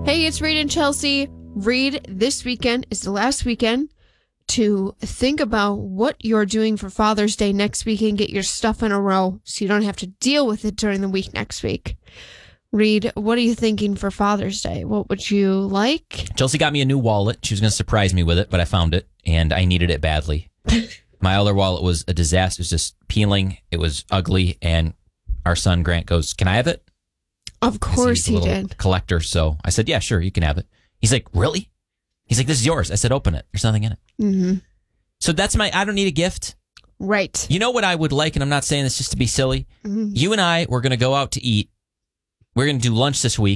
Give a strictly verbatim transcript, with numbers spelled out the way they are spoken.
Hey, it's Reed and Chelsea. Reed, this weekend is the last weekend to think about what you're doing for Father's Day next week and get your stuff in a row so you don't have to deal with it during the week next week. Reed, what are you thinking for Father's Day? What would you like? Chelsea got me a new wallet. She was going to surprise me with it, but I found it, and I needed it badly. My other wallet was a disaster. It was just peeling. It was ugly, and our son, Grant, goes, "Can I have it?" Of course he did. Collector, so I said, "Yeah, sure, you can have it." He's like, "Really?" He's like, "This is yours." I said, "Open it. There's nothing in it." Mm-hmm. So that's my, I don't need a gift. Right. You know what I would like, and I'm not saying this just to be silly? Mm-hmm. You and I, we're going to go out to eat. We're going to do lunch this week.